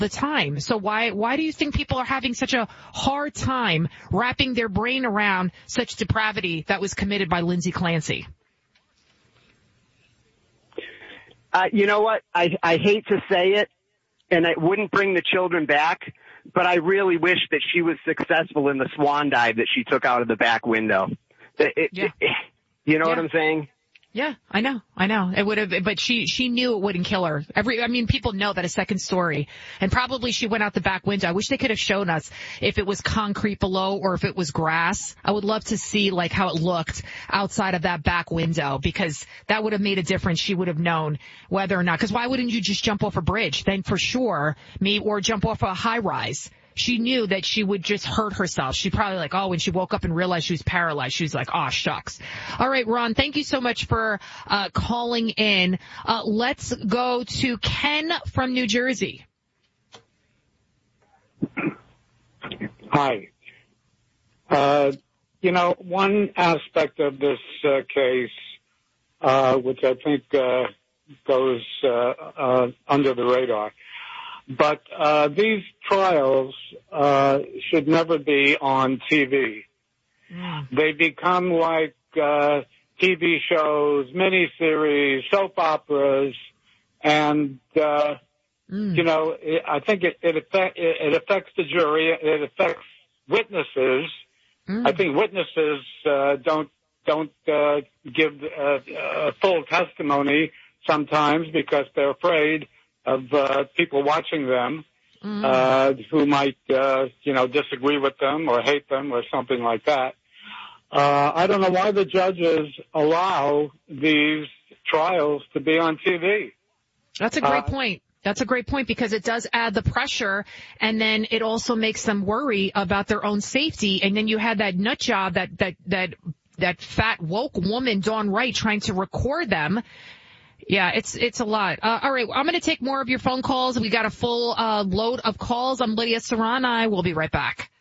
the time. So why do you think people are having such a hard time wrapping their brain around such depravity that was committed by Lindsay Clancy? You know what? I hate to say it, and it wouldn't bring the children back, but I really wish that she was successful in the swan dive that she took out of the back window. You know what I'm saying? Yeah, I know. It would have, but she knew it wouldn't kill her. People know that a second story, and probably she went out the back window. I wish they could have shown us if it was concrete below or if it was grass. I would love to see like how it looked outside of that back window, because that would have made a difference. She would have known whether or not, because why wouldn't you just jump off a bridge? Then for sure, or jump off a high rise. She knew that she would just hurt herself. She probably when she woke up and realized she was paralyzed, she was like, oh, shucks. All right, Ron, thank you so much for calling in. Let's go to Ken from New Jersey. Hi. One aspect of this case, which I think goes under the radar, but these trials should never be on TV. They become like TV shows, miniseries, soap operas, and I think it affects the jury. It affects witnesses. I think witnesses don't give full testimony sometimes because they're afraid of people watching them who might disagree with them or hate them or something like that. I don't know why the judges allow these trials to be on TV. That's a great point. That's a great point, because it does add the pressure, and then it also makes them worry about their own safety. And then you had that nut job, that fat woke woman, Dawn Wright, trying to record them. Yeah, it's a lot. All right, I'm going to take more of your phone calls. We got a full load of calls. I'm Lydia Serrani. We'll be right back.